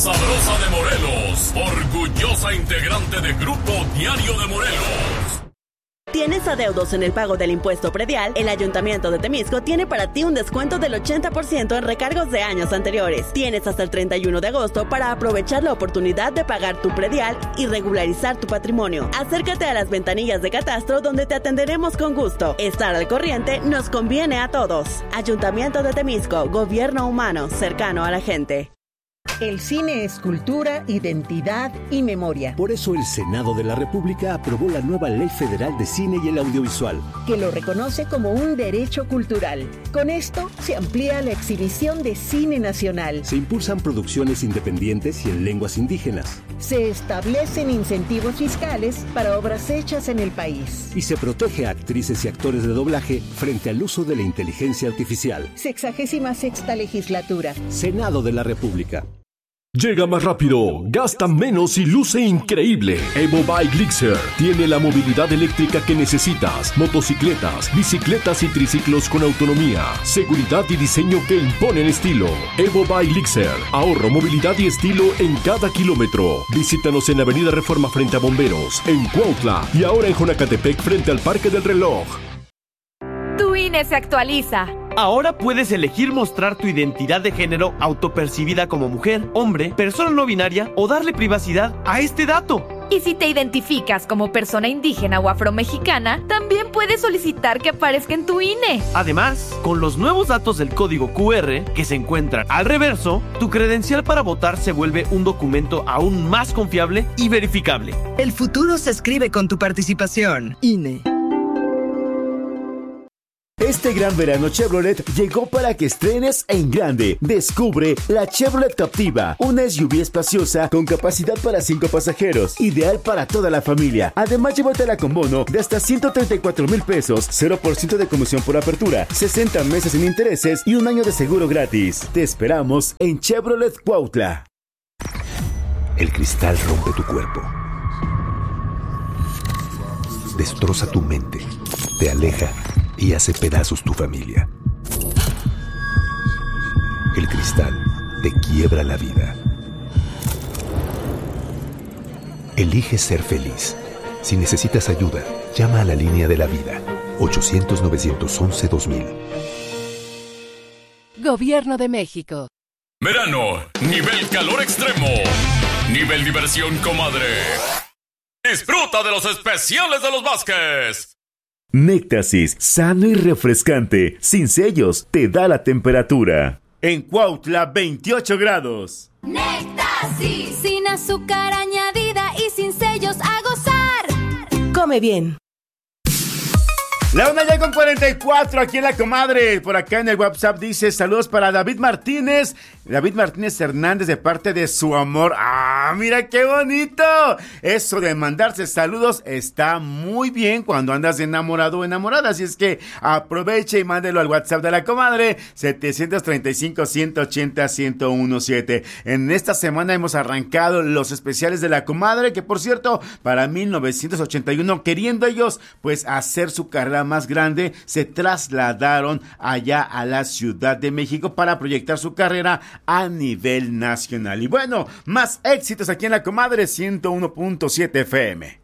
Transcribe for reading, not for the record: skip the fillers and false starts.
Sabrosa de Morelos, orgullosa integrante de Grupo Diario de Morelos. ¿Tienes adeudos en el pago del impuesto predial? El Ayuntamiento de Temisco tiene para ti un descuento del 80% en recargos de años anteriores. Tienes hasta el 31 de agosto para aprovechar la oportunidad de pagar tu predial y regularizar tu patrimonio. Acércate a las ventanillas de catastro donde te atenderemos con gusto. Estar al corriente nos conviene a todos. Ayuntamiento de Temisco, gobierno humano, cercano a la gente. El cine es cultura, identidad y memoria. Por eso el Senado de la República aprobó la nueva Ley Federal de Cine y el Audiovisual, que lo reconoce como un derecho cultural. Con esto se amplía la exhibición de cine nacional. Se impulsan producciones independientes y en lenguas indígenas. Se establecen incentivos fiscales para obras hechas en el país. Y se protege a actrices y actores de doblaje frente al uso de la inteligencia artificial. 66ª legislatura. Senado de la República. Llega más rápido, gasta menos y luce increíble. Evo Bike Gixxer tiene la movilidad eléctrica que necesitas. Motocicletas, bicicletas y triciclos con autonomía, seguridad y diseño que imponen estilo. Evo Bike Gixxer, ahorro, movilidad y estilo en cada kilómetro. Visítanos en Avenida Reforma frente a Bomberos, en Cuautla y ahora en Jonacatepec frente al Parque del Reloj. Tu INE se actualiza. Ahora puedes elegir mostrar tu identidad de género autopercibida como mujer, hombre, persona no binaria o darle privacidad a este dato. Y si te identificas como persona indígena o afromexicana, también puedes solicitar que aparezca en tu INE. Además, con los nuevos datos del código QR que se encuentran al reverso, tu credencial para votar se vuelve un documento aún más confiable y verificable. El futuro se escribe con tu participación. INE. Este gran verano Chevrolet llegó para que estrenes en grande. Descubre la Chevrolet Captiva, una SUV espaciosa con capacidad para 5 pasajeros, ideal para toda la familia. Además, llévatela con bono de hasta 134,000 pesos, 0% de comisión por apertura, 60 meses sin intereses y un año de seguro gratis. Te esperamos en Chevrolet Cuautla. El cristal rompe tu cuerpo, destroza tu mente, te aleja y hace pedazos tu familia. El cristal te quiebra la vida. Elige ser feliz. Si necesitas ayuda, llama a la línea de la vida. 800-911-2000. Gobierno de México. Verano, nivel calor extremo. Nivel diversión, comadre. Disfruta de los especiales de los Vázquez. Néctasis, sano y refrescante, sin sellos, te da la temperatura. En Cuautla, 28 grados. Néctasis, sin azúcar añadida y sin sellos, a gozar. Come bien. La 1:44 aquí en La Comadre. Por acá en el WhatsApp dice: saludos para David Martínez Hernández de parte de su amor. ¡Ah, mira qué bonito! Eso de mandarse saludos está muy bien cuando andas enamorado o enamorada. Así es que aproveche y mándelo al WhatsApp de La Comadre 735-180-1017. En esta semana hemos arrancado los especiales de La Comadre, que por cierto, para 1981, queriendo ellos pues hacer su carrera más grande, se trasladaron allá a la Ciudad de México para proyectar su carrera a nivel nacional. Y bueno, más éxitos aquí en La Comadre 101.7 FM.